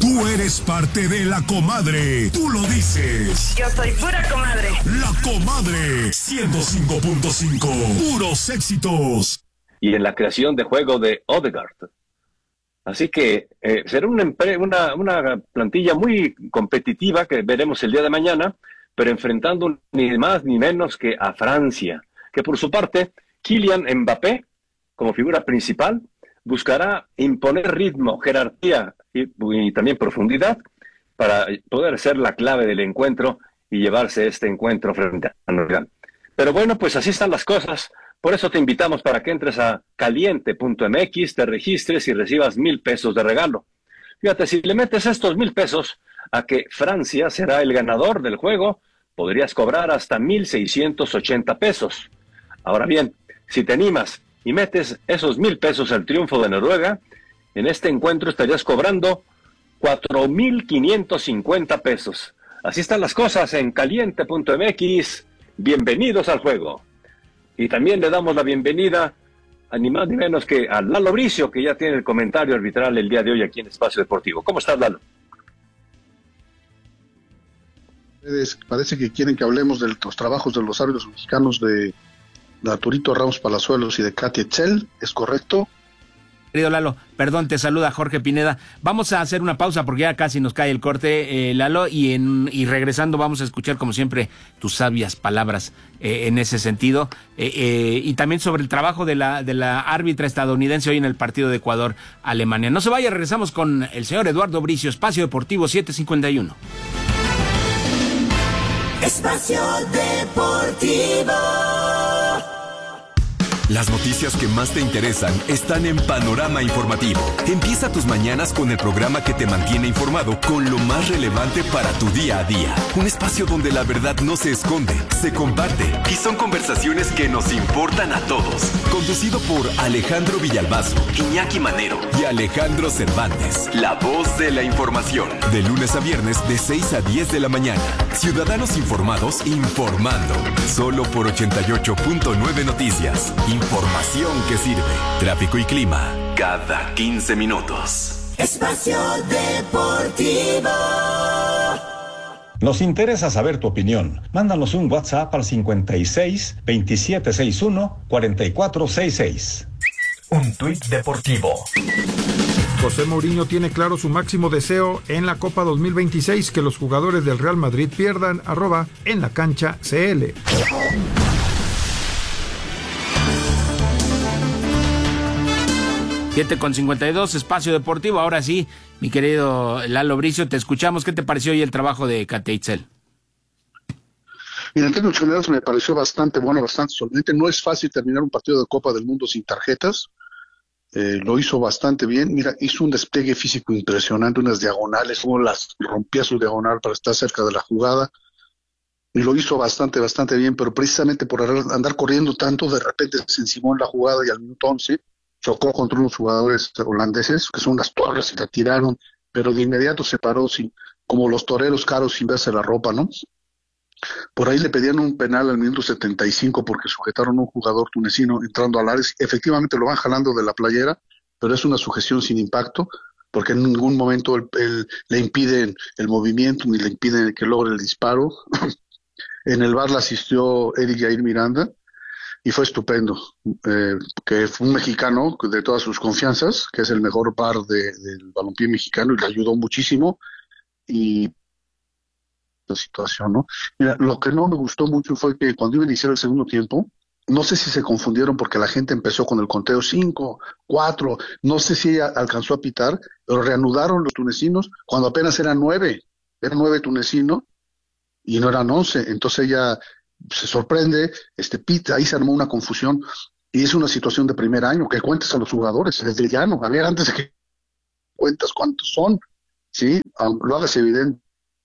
Tú eres parte de La Comadre. Tú lo dices. Yo soy pura comadre. La Comadre 105.5. Puros éxitos. Y en la creación de juego de Odegaard. Así que será una plantilla muy competitiva que veremos el día de mañana, pero enfrentando ni más ni menos que a Francia, que por su parte, Kylian Mbappé, como figura principal, buscará imponer ritmo, jerarquía y también profundidad para poder ser la clave del encuentro y llevarse este encuentro frente a Noruega. Pero bueno, pues así están las cosas. Por eso te invitamos para que entres a caliente.mx, te registres y recibas 1,000 pesos de regalo. Fíjate, si le metes estos 1,000 pesos a que Francia será el ganador del juego, podrías cobrar hasta 1,680 pesos. Ahora bien, si te animas y metes esos 1,000 pesos al triunfo de Noruega, en este encuentro estarías cobrando 4,550 pesos. Así están las cosas en caliente.mx. Bienvenidos al juego. Y también le damos la bienvenida a ni más ni menos que a Lalo Bricio, que ya tiene el comentario arbitral el día de hoy aquí en Espacio Deportivo. ¿Cómo estás, Lalo? Parece que quieren que hablemos de los trabajos de los árbitros mexicanos de Arturito Ramos Palazuelos y de Katia Etzel, ¿es correcto? Querido Lalo, perdón, te saluda Jorge Pineda. Vamos a hacer una pausa porque ya casi nos cae el corte, Lalo, y regresando vamos a escuchar como siempre tus sabias palabras en ese sentido, y también sobre el trabajo de la árbitra estadounidense hoy en el partido de Ecuador-Alemania. No se vaya, regresamos con el señor Eduardo Bricio, Espacio Deportivo 751. Espacio Deportivo. Las noticias que más te interesan están en Panorama Informativo. Empieza tus mañanas con el programa que te mantiene informado con lo más relevante para tu día a día. Un espacio donde la verdad no se esconde, se comparte y son conversaciones que nos importan a todos. Conducido por Alejandro Villalbazo, Iñaki Manero y Alejandro Cervantes. La voz de la información. De lunes a viernes de 6 a 10 de la mañana. Ciudadanos informados informando. Solo por 88.9 Noticias. Información que sirve. Tráfico y clima cada 15 minutos. Espacio Deportivo. Nos interesa saber tu opinión. Mándanos un WhatsApp al 56 2761 4466. Un tuit deportivo. José Mourinho tiene claro su máximo deseo en la Copa 2026, que los jugadores del Real Madrid pierdan, @en la cancha CL. Siete con 52, Espacio Deportivo. Ahora sí, mi querido Lalo Bricio, te escuchamos. ¿Qué te pareció hoy el trabajo de Katia Etzel? Mira, en términos generales me pareció bastante bueno, bastante solvente. No es fácil terminar un partido de Copa del Mundo sin tarjetas. Lo hizo bastante bien. Mira, hizo un despliegue físico impresionante, unas diagonales, como las rompía su diagonal para estar cerca de la jugada. Y lo hizo bastante bien, pero precisamente por andar corriendo tanto, de repente se encimó en la jugada y al minuto 11 chocó contra unos jugadores holandeses, que son unas torres, y la tiraron, pero de inmediato se paró, como los toreros caros sin verse la ropa, ¿no? Por ahí le pedían un penal al minuto 75 porque sujetaron a un jugador tunecino entrando al área. Efectivamente lo van jalando de la playera, pero es una sujeción sin impacto, porque en ningún momento le impiden el movimiento ni le impiden que logre el disparo. En el VAR la asistió Eric Jair Miranda, y fue estupendo, que fue un mexicano de todas sus confianzas, que es el mejor VAR del balompié mexicano, y le ayudó muchísimo. Y la situación, ¿no? Mira, lo que no me gustó mucho fue que cuando iba a iniciar el segundo tiempo, no sé si se confundieron porque la gente empezó con el conteo 5, 4, no sé si ella alcanzó a pitar, pero reanudaron los tunecinos cuando apenas eran 9 tunecinos y no eran 11, entonces ella se sorprende, pita, ahí se armó una confusión, y es una situación de primer año, que cuentes a los jugadores desde ya, no, a ver, antes de que cuentas cuántos son, ¿sí? Lo hagas evidente.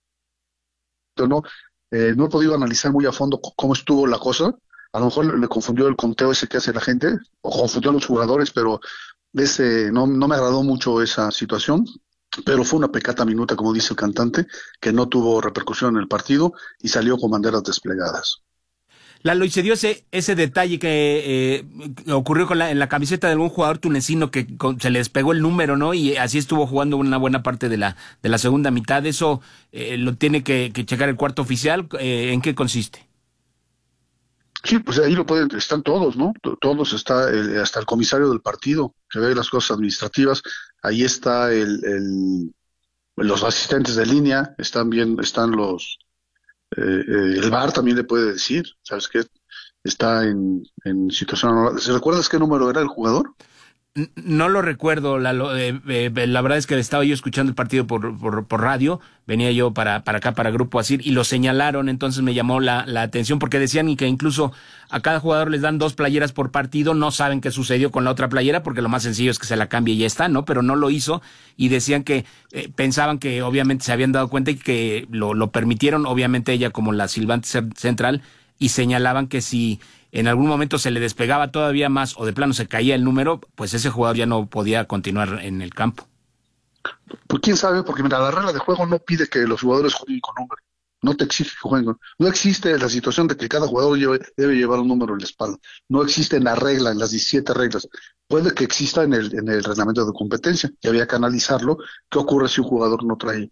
No he podido analizar muy a fondo cómo estuvo la cosa. A lo mejor le confundió el conteo ese que hace la gente, o confundió a los jugadores, pero no me agradó mucho esa situación. Pero fue una pecata minuta, como dice el cantante, que no tuvo repercusión en el partido y salió con banderas desplegadas. Lalo, y se dio ese detalle que ocurrió en la camiseta de algún jugador tunecino que se le despegó el número, ¿no? Y así estuvo jugando una buena parte de la segunda mitad. Eso lo tiene que checar el cuarto oficial. ¿En qué consiste? Sí, pues ahí están todos, ¿no? Todos, hasta el comisario del partido, que ve las cosas administrativas. Ahí está los asistentes de línea, están los... el VAR también le puede decir, ¿sabes qué? Está en situación... ¿Recuerdas qué número era el jugador? No lo recuerdo, la verdad es que estaba yo escuchando el partido por radio, venía yo para acá, para Grupo Asir, y lo señalaron, entonces me llamó la atención, porque decían que incluso a cada jugador les dan 2 playeras por partido, no saben qué sucedió con la otra playera, porque lo más sencillo es que se la cambie y ya está, ¿no? Pero no lo hizo, y decían que pensaban que obviamente se habían dado cuenta y que lo permitieron, obviamente ella como la silbante central, y señalaban que si en algún momento se le despegaba todavía más o de plano se caía el número, pues ese jugador ya no podía continuar en el campo. Pues quién sabe, porque mira, la regla de juego no pide que los jugadores jueguen con número, no te exige que jueguen con... No existe la situación de que cada jugador debe llevar un número en la espalda, no existe en la regla, en las 17 reglas. Puede que exista en el reglamento de competencia, y había que analizarlo. ¿Qué ocurre si un jugador no trae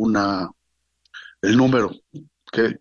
el número? ¿Qué?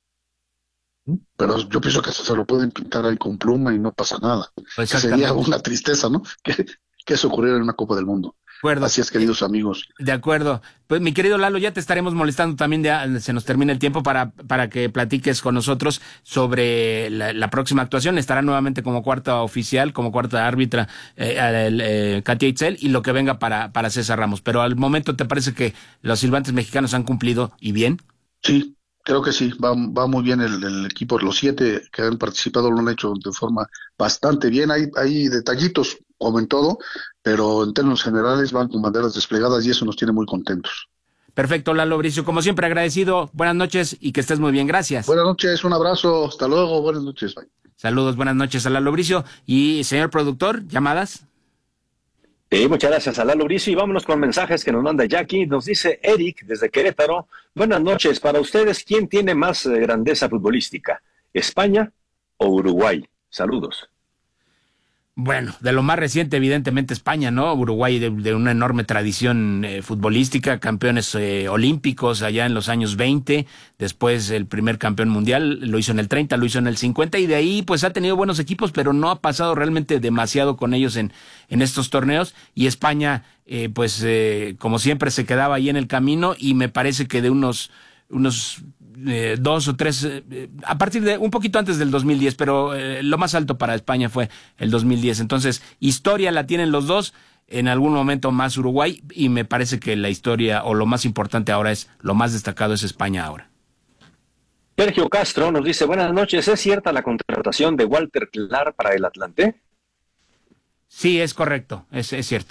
Pero yo pienso que se lo pueden pintar ahí con pluma y no pasa nada. Sería una tristeza, ¿no? Que eso ocurriera en una Copa del Mundo. Acuerdo. Así es, queridos amigos. De acuerdo. Pues mi querido Lalo, ya te estaremos molestando también, se nos termina el tiempo para que platiques con nosotros sobre la próxima actuación. Estará nuevamente como cuarta oficial, como cuarta árbitra Katia Itzel, y lo que venga para César Ramos. Pero al momento, ¿te parece que los silbantes mexicanos han cumplido y bien? Sí. Creo que sí, va muy bien el equipo. Los 7 que han participado lo han hecho de forma bastante bien. Hay detallitos, como en todo, pero en términos generales van con banderas desplegadas y eso nos tiene muy contentos. Perfecto, Lalo Bricio. Como siempre, agradecido. Buenas noches y que estés muy bien. Gracias. Buenas noches, un abrazo. Hasta luego. Buenas noches. Bye. Saludos, buenas noches a Lalo Bricio. Y, señor productor, ¿llamadas? Sí, muchas gracias a Lalo Bricio, y vámonos con mensajes que nos manda Jackie. Nos dice Eric desde Querétaro: buenas noches, para ustedes, ¿quién tiene más grandeza futbolística? ¿España o Uruguay? Saludos. Bueno, de lo más reciente, evidentemente España, ¿no? Uruguay de una enorme tradición futbolística, campeones olímpicos allá en los años 20, después el primer campeón mundial, lo hizo en el 30, lo hizo en el 50, y de ahí pues ha tenido buenos equipos, pero no ha pasado realmente demasiado con ellos en estos torneos, y España como siempre se quedaba ahí en el camino, y me parece que de unos 2 o 3, a partir de un poquito antes del 2010, pero lo más alto para España fue el 2010. Entonces, historia la tienen los dos, en algún momento más Uruguay, y me parece que la historia, o lo más importante ahora lo más destacado es España ahora. Sergio Castro nos dice: buenas noches, ¿es cierta la contratación de Walter Clar para el Atlante? Sí, es correcto, es cierto.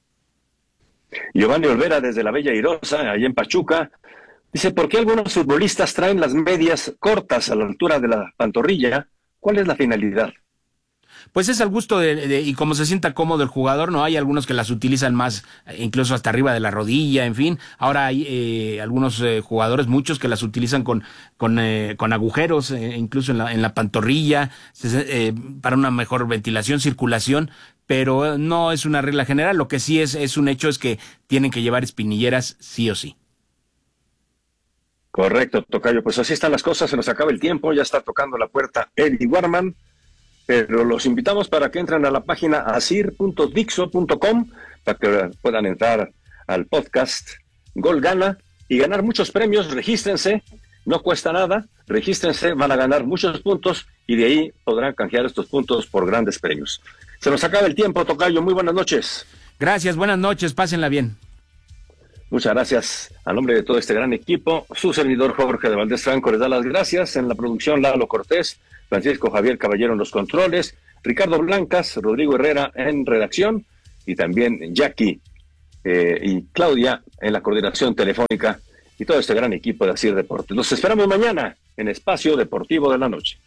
Giovanni Olvera desde la Bella Airosa, allá en Pachuca, dice: ¿por qué algunos futbolistas traen las medias cortas a la altura de la pantorrilla? ¿Cuál es la finalidad? Pues es al gusto y como se sienta cómodo el jugador, ¿no? Hay algunos que las utilizan más, incluso hasta arriba de la rodilla, en fin. Ahora hay algunos jugadores, muchos, que las utilizan con agujeros, incluso en la pantorrilla, para una mejor ventilación, circulación, pero no es una regla general. Lo que sí es un hecho es que tienen que llevar espinilleras sí o sí. Correcto, tocayo. Pues así están las cosas, se nos acaba el tiempo, ya está tocando la puerta Eddie Warman, pero los invitamos para que entren a la página asir.dixo.com para que puedan entrar al podcast Gol Gana y ganar muchos premios. Regístrense, no cuesta nada, regístrense, van a ganar muchos puntos y de ahí podrán canjear estos puntos por grandes premios. Se nos acaba el tiempo, tocayo, muy buenas noches. Gracias, buenas noches, pásenla bien. Muchas gracias. A nombre de todo este gran equipo, su servidor Jorge de Valdés Franco les da las gracias. En la producción, Lalo Cortés, Francisco Javier Caballero en los controles, Ricardo Blancas, Rodrigo Herrera en redacción, y también Jackie y Claudia en la coordinación telefónica, y todo este gran equipo de Asir Deportes. Los esperamos mañana en Espacio Deportivo de la Noche.